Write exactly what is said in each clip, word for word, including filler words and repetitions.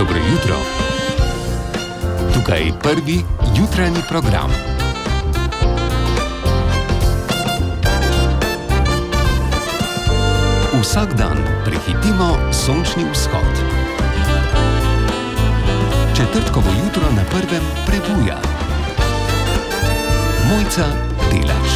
Dobro jutro. Tukaj je prvi jutranji program. Vsak dan prehitimo sončni vzhod. Četrtkovo jutro na prvem prebuja. Mojca Delač.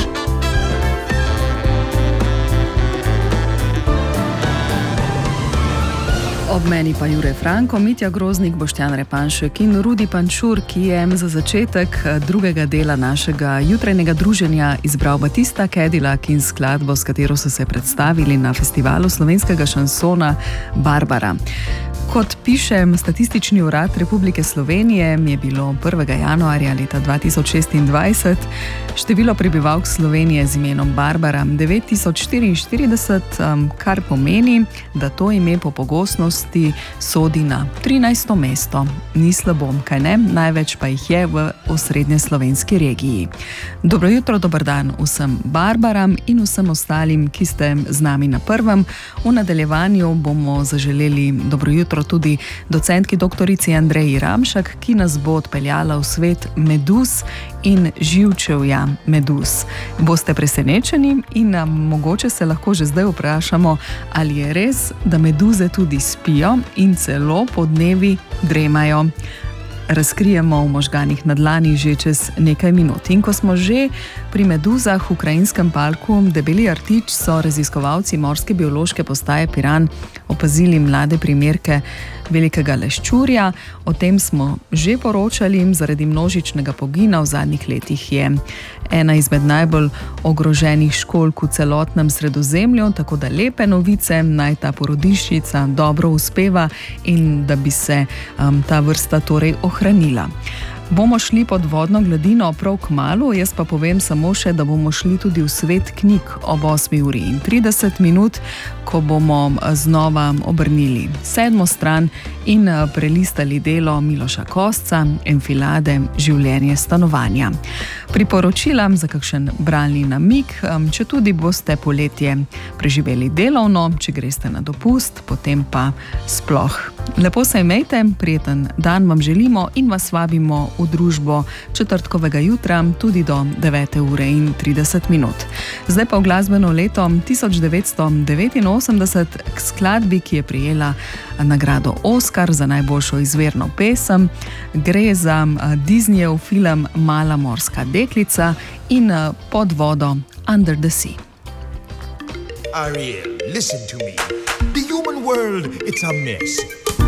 Ob meni pa Jure Franko, Mitja Groznik, Boštjan Repanšek in Rudi Pančur, ki je za začetek drugega dela našega jutranjega druženja izbral Batista Cadillac in skladbo, s katero so se predstavili na festivalu slovenskega šansona Barbara. Kot piše Statistični urad Republike Slovenije, je bilo prvega januarja leta dva tisoč šestindvajset število prebivalk Slovenije z imenom Barbara devet tisoč štiriinštirideset, kar pomeni, da to ime po pogostnosti sodi na trinajsto mesto. Ni slabo, kaj ne? Največ pa jih je v osrednje slovenski regiji. Dobro jutro, dober dan vsem Barbaram in vsem ostalim, ki ste z nami na prvem. V nadaljevanju bomo zaželeli dobro jutro tudi docentki doktorici Andreji Ramšak, ki nas bo odpeljala v svet meduz in živčevja meduz. Boste presenečeni in nam mogoče se lahko že zdaj vprašamo, ali je res, da meduze tudi spijo in celo podnevi dremajo. Razkrijemo v možganih na dlani že čez nekaj minut. In ko smo že pri meduzah v ukrajinskem parku Debeli rtič, so raziskovalci Morske biološke postaje Piran opazili mlade primerke velikega leščurja. O tem smo že poročali, zaradi množičnega pogina v zadnjih letih je ena izmed najbolj ogroženih školjk v celotnem Sredozemlju, tako da lepe novice, naj ta porodiščica dobro uspeva in da bi se um, ta vrsta torej ohranila. Bomo šli pod vodno gladino prav kmalu, jaz pa povem samo še, da bomo šli tudi v svet knjig ob osmi uri in trideset minut, ko bomo znova obrnili sedmo stran in prelistali delo Miloša Kosca, Enfilade, življenje stanovanja. Priporočila za kakšen bralni namig, če tudi boste poletje preživeli delovno, če greste na dopust, potem pa sploh. Lepo se imejte, prijeten dan vam želimo in vas vabimo v družbo četrtkovega jutra tudi do devete ure in trideset minut. Zdaj pa v glasbeno leto tisoč devetsto devetinosemdeset k skladbi, ki je prejela nagrado Oskar za najboljšo izvirno pesem. Gre za Disneyjev film Mala morska deklica in Pod vodo, Under the Sea. Ariel, listen to me. The human world, it's a mess.